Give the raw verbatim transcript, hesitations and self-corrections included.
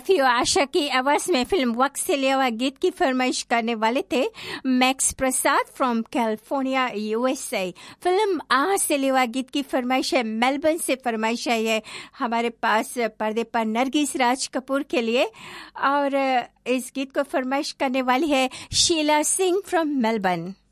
रफी और आशा की आवाज में फिल्म वक्त से लिया हुआ गीत की फरमाइश करने वाले थे max Prasad from California USA. Film आ से लिया हुआ गीत की फरमाइश है, मेलबर्न से फरमाइश आई है हमारे पास पर्दे पर नरगिस राज कपूर के लिए, और इस गीत को फरमाइश करने वाली है शीला सिंह फ्रॉम मेलबर्न।